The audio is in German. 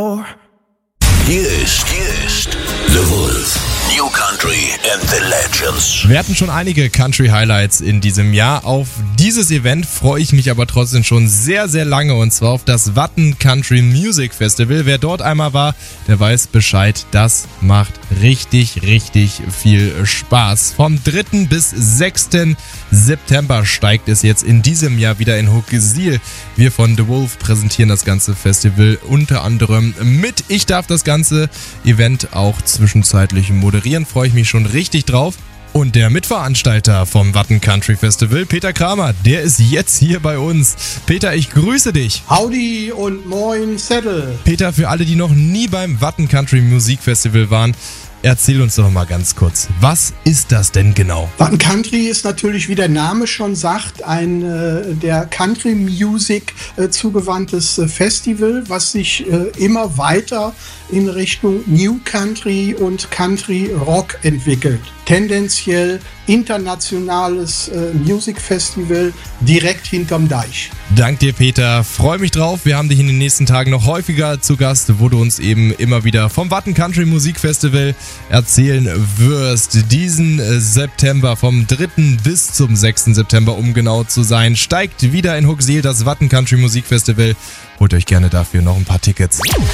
Hier ist The Wolf. New Country and the Legends. Wir hatten schon einige Country-Highlights in diesem Jahr. Auf dieses Event freue ich mich aber trotzdem schon sehr, sehr lange, und zwar auf das Watten Country Music Festival. Wer dort einmal war, der weiß Bescheid. Das macht richtig, richtig viel Spaß. Vom 3. bis 6. September steigt es jetzt in diesem Jahr wieder in Hoogezeel. Wir von The Wolf präsentieren das ganze Festival unter anderem mit. Ich darf das ganze Event auch zwischenzeitlich moderieren, freue ich mich schon richtig drauf. Und der Mitveranstalter vom Watten Country Festival, Peter Kramer, der ist jetzt hier bei uns. Peter, ich grüße dich. Howdy und moin Zettel. Peter, für alle, die noch nie beim Watten Country Musik Festival waren, erzähl uns doch mal ganz kurz, was ist das denn genau? Watten Country ist natürlich, wie der Name schon sagt, ein der Country Music zugewandtes Festival, was sich immer weiter in Richtung New Country und Country Rock entwickelt. Tendenziell internationales Music Festival direkt hinterm Deich. Dank dir, Peter. Freue mich drauf. Wir haben dich in den nächsten Tagen noch häufiger zu Gast, wo du uns eben immer wieder vom Watten Country Musik Festival erzählen wirst. Diesen September vom 3. bis zum 6. September, um genau zu sein, steigt wieder in Hoogezeel das Watten Country Musik Festival. Holt euch gerne dafür noch ein paar Tickets.